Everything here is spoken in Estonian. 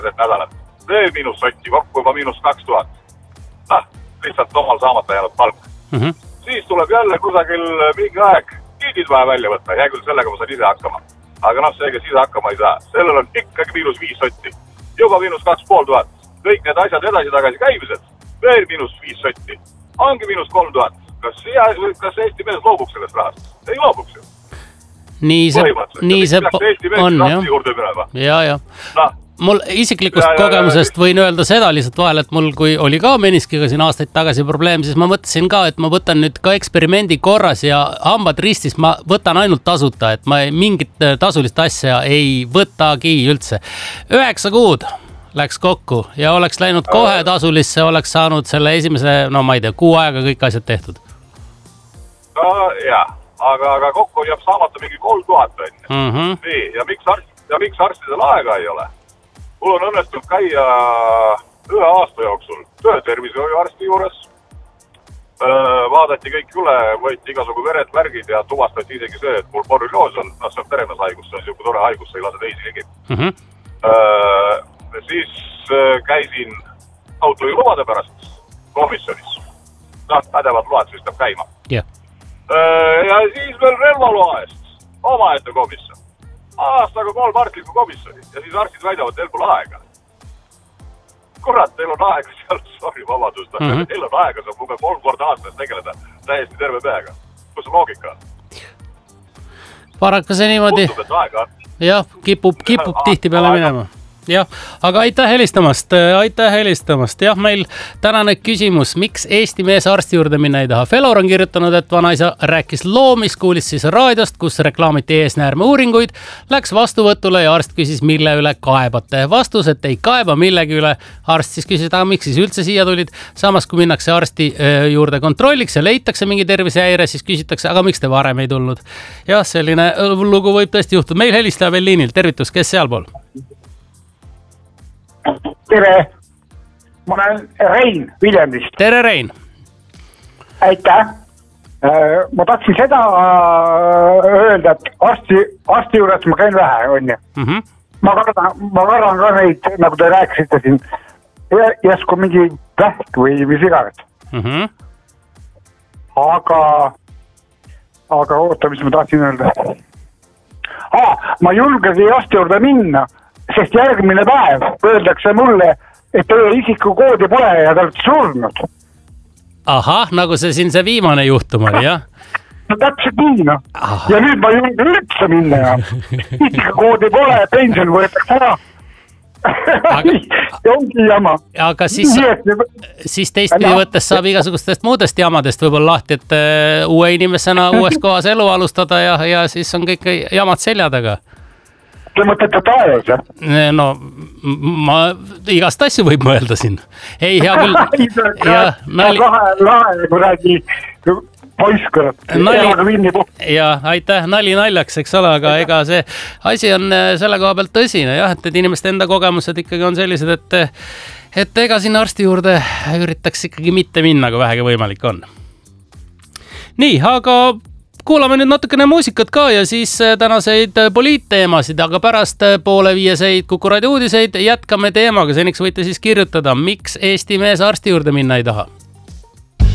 nädalat. Veel miinus sotti, kokku juba miinus 2000. Lihtsalt omal saamata jäänud palk. Siis tuleb jälle kusagil mingi aeg kiidid vaja välja võtta. Hea küll sellega ma saan ise hakkama. Aga see, kes ise hakkama ei saa. Sellel on ikkagi miinus 5 sotti. Juba miinus 2500. Kõik need asjad edasi-tagasi käimised. Veel miinus 5 sotti. Ongi miinus 3000. Kas Eesti mees loobuks sellest rahast? Ei loobuks ju. Nii see on, jah. Mul isiklikust kogemusest võin öelda seda lihtsalt vahel, et mul kui oli ka meniskiga siin aastaid tagasi probleem, siis ma mõtlesin ka, et ma võtan nüüd ka eksperimendi korras ja hambad ristis ma võtan ainult tasuta, et ma mingit tasulist asja ei võtagi üldse. 9 kuud läks kokku ja oleks läinud kohe tasulisse, oleks saanud selle esimese, ma ei tea, kuu aega kõik asjad tehtud. Jah, aga kokku jääb saamata mingi 3000 enne. Nii, ja miks arstidel aega ei ole? Mul on õnnestunud käia 1 aasta jooksul töötervishoiuarsti juures. Vaadati kõik üle, võeti igasugu vered, märgid ja tuvastati isegi see, et mul borrelioos on, see on peremeeshaigus, see on siuke tore haigus, see ei lase teisi ligi. Siis käisin autojuhilubade pärast komisjonis. Pädevad load siis peab käima. Ja siis veel relvaloa eest omaette komisjon. Aastaga 3 arstlikku komisjoni ja siis arstid väidavad, teil pole aega. Kurat, teil on aega seal, sorry, vabadust, teil on aega, see on 3 korda aastas tegeleda täiesti terve päega. Kus on loogika? Paraku see niimoodi, jah, kipub tihti peale minema. Jah, aga aitäh helistamast. Jah, meil tänane küsimus, miks Eesti mees arsti juurde minna ei taha. Felor on kirjutanud, et vanaisa rääkis loo, mis kuulis siis raadiost, kus reklaamiti eesnäärme uuringuid, läks vastuvõtule ja arst küsis, mille üle kaebate. Vastus, et ei kaeba millegi üle. Arst siis küsis, aga miks siis üldse siia tulid? Samas, kui minnakse arsti juurde kontrolliks ja leitakse mingi tervisehäire, siis küsitakse, aga miks te varem ei tulnud? Jah, selline lugu võib tõesti juhtuda. Meil helistaja veel liinil. Tervitus, kes sealpool? Tere, ma olen Rein Viljandist. Tere, Rein. Aitäh. Ma tahtsin seda öelda, et arsti juures ma käin vähe, on ju. Ma kardan ka neid, nagu te rääkisite siin, jäsku mingi vähk või mis iganes. Aga oota, mis ma tahtsin öelda. Ma julgegi arsti juurde minna. Sest järgmine päev öeldakse mulle, et teie isikukoodi pole ja te olete surnud. Ahah, nagu see siin viimane juhtum oli, jah? No täpselt nii, no. Ja nüüd ma julgen üldse minna ja isikukoodi pole ja pension võetakse ära. Ja ongi jama. Aga siis teistpidi võttes saab igasugustest muudest jamadest võib-olla lahti, et uue inimesena uues kohas elu alustada ja siis on kõik jamad seljadaga. Te mõtlete taevas, jah? No, igast asju võib mõelda siin. Ei, hea küll. Lahe, kui räägi poiskõrad. Aitäh, nali naljaks, eks ole, aga ega see asi on selle koha pealt tõsine, jah, et inimeste enda kogemused ikkagi on sellised, et ega sinna arsti juurde üritaks ikkagi mitte minna, kui vähegi võimalik on. Nii, aga kuulame nüüd natukene muusikat ka ja siis tänaseid poliitteemasid, aga pärast 4:30 Kuku Raadio uudiseid jätkame teemaga. Seniks võite siis kirjutada, miks Eesti mees arsti juurde minna ei taha.